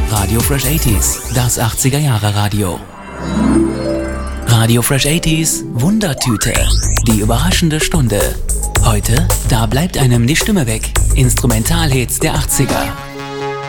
Radio Fresh 80s, das 80er-Jahre-Radio. Radio Fresh 80s, Wundertüte, die überraschende Stunde. Heute, da bleibt einem die Stimme weg. Instrumentalhits der 80er.